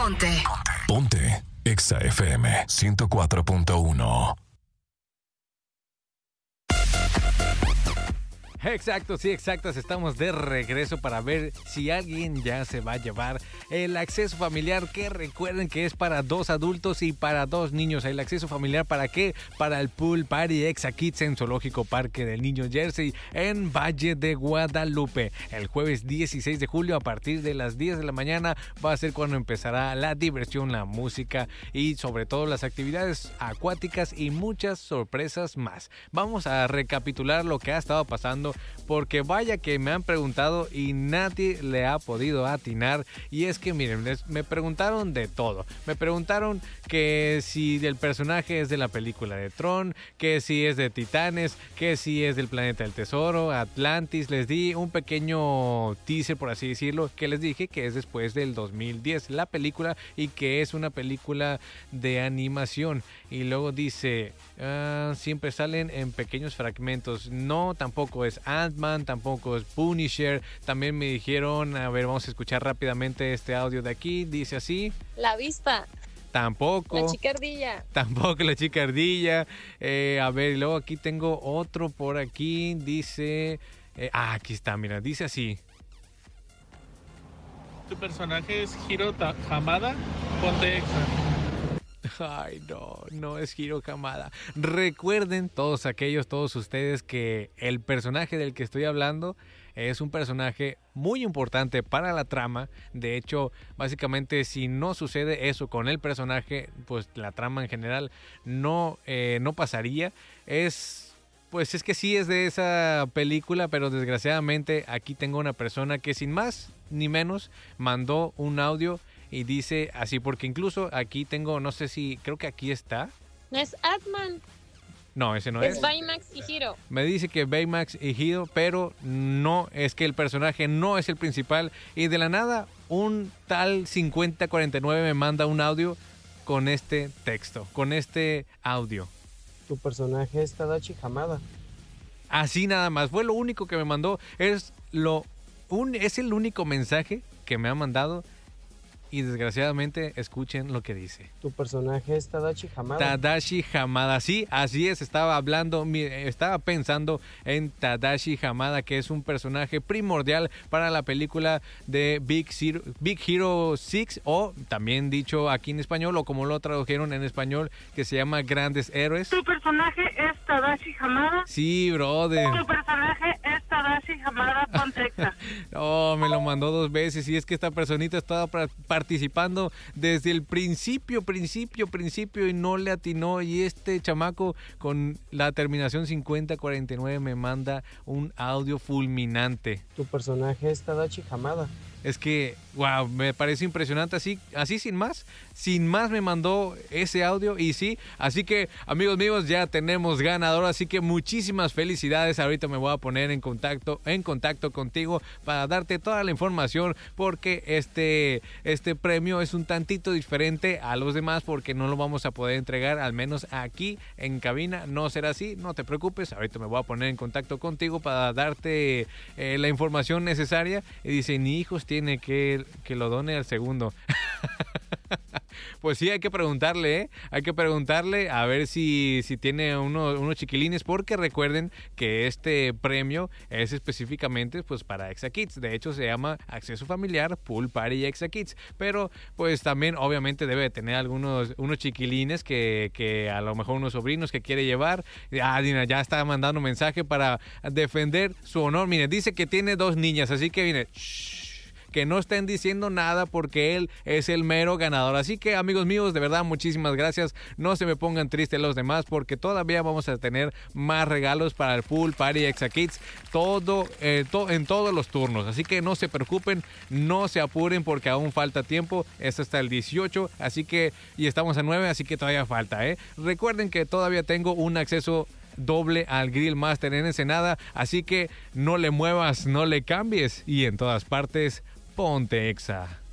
Ponte Exa FM 104.1. Exacto, sí, exactas. Estamos de regreso para ver si alguien ya se va a llevar el acceso familiar, que recuerden que es para 2 adultos y para 2 niños. El acceso familiar, ¿para qué? Para el Pool Party Exa Kids en Zoológico Parque del Niño Jersey en Valle de Guadalupe. El jueves 16 de julio a partir de las 10 de la mañana va a ser cuando empezará la diversión, la música y sobre todo las actividades acuáticas y muchas sorpresas más. Vamos a recapitular lo que ha estado pasando, porque vaya que me han preguntado y nadie le ha podido atinar. Y es que miren, me preguntaron de todo. Me preguntaron que si el personaje es de la película de Tron, que si es de Titanes, que si es del Planeta del Tesoro, Atlantis. Les di un pequeño teaser, por así decirlo, que les dije que es después del 2010 la película y que es una película de animación. Y luego dice, siempre salen en pequeños fragmentos. No, tampoco es Ant-Man, tampoco es Punisher. También me dijeron, a ver, vamos a escuchar rápidamente este audio de aquí. Dice así: La avispa. Tampoco. La chica ardilla. Tampoco la chica ardilla. A ver, y luego aquí tengo otro por aquí. Dice, aquí está, mira, dice así: Tu personaje es Hiro Hamada. Ponte Exa. Ay, no es Hiro Hamada. Recuerden todos ustedes que el personaje del que estoy hablando es un personaje muy importante para la trama. De hecho, básicamente si no sucede eso con el personaje, pues la trama en general no pasaría. Pues es que sí es de esa película, pero desgraciadamente aquí tengo una persona que sin más ni menos mandó un audio y dice así, porque incluso aquí tengo, no sé si, creo que aquí está. No es Ant-Man. No, ese no es. Es Baymax y Hiro. Me dice que Baymax y Hiro, pero no, es que el personaje no es el principal. Y de la nada, un tal 5049 me manda un audio con este texto, con este audio. Tu personaje es Tadashi Hamada. Así nada más, fue lo único que me mandó. Es el único mensaje que me ha mandado. Y desgraciadamente, escuchen lo que dice. Tu personaje es Tadashi Hamada. Tadashi Hamada, sí, así es. Estaba pensando en Tadashi Hamada, que es un personaje primordial para la película de Big Hero 6, o también dicho aquí en español, o como lo tradujeron en español, que se llama Grandes Héroes. ¿Tu personaje es Tadashi Hamada? Sí, brother. Tu personaje es Tadashi Hamada. Ponte Exa. Oh, me lo mandó 2 veces, y es que esta personita estaba participando desde el principio y no le atinó, y este chamaco con la terminación 5049 me manda un audio fulminante. Tu personaje es Tadashi Hamada. Es que, wow, me parece impresionante, así sin más me mandó ese audio, y sí, así que amigos míos, ya tenemos ganador, así que muchísimas felicidades. Ahorita me voy a poner en contacto contigo para darte toda la información, porque este premio es un tantito diferente a los demás, porque no lo vamos a poder entregar, al menos aquí en cabina no será así. No te preocupes, ahorita me voy a poner en contacto contigo para darte la información necesaria. Y dice, ni hijos tiene, que lo done al segundo. Pues sí, hay que preguntarle, a ver si tiene unos chiquilines, porque recuerden que este premio es específicamente pues para Exa Kids. De hecho, se llama Acceso Familiar Pool Party Exa Kids, pero pues también obviamente debe tener unos chiquilines que a lo mejor unos sobrinos que quiere llevar. Dina ya está mandando mensaje para defender su honor. Mire, dice que tiene 2 niñas, así que viene, que no estén diciendo nada, porque él es el mero ganador. Así que amigos míos, de verdad muchísimas gracias. No se me pongan tristes los demás, porque todavía vamos a tener más regalos para el Pool Party Exa Kids en todos los turnos. Así que no se preocupen, no se apuren, porque aún falta tiempo. Es hasta el 18, así que, y estamos a 9, así que todavía falta, Recuerden que todavía tengo un acceso doble al Grill Master en Ensenada, así que no le muevas, no le cambies, y en todas partes, ponte Exa.